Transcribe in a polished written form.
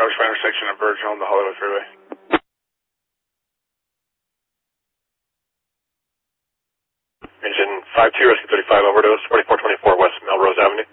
Roxbury intersection of Virgil and the Hollywood Freeway. Engine 52, Rescue 35, overdose, 2424 West Melrose Avenue.